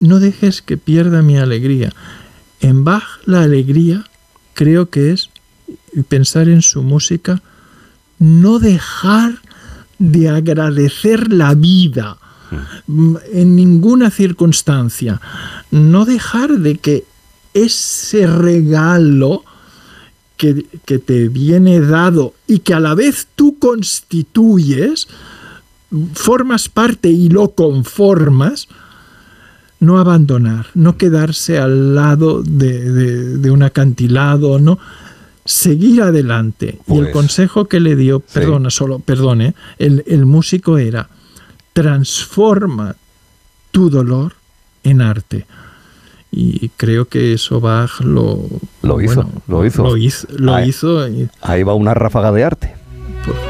no dejes que pierda mi alegría. En Bach la alegría creo que es pensar en su música, no dejar de agradecer la vida en ninguna circunstancia, no dejar de que ese regalo que te viene dado y que a la vez tú constituyes, formas parte y lo conformas, no abandonar, no quedarse al lado de un acantilado, no, seguir adelante. Pues, y el consejo que le dio, perdone, el músico era: transforma tu dolor en arte. Y creo que eso Bach lo hizo. Ahí va una ráfaga de arte.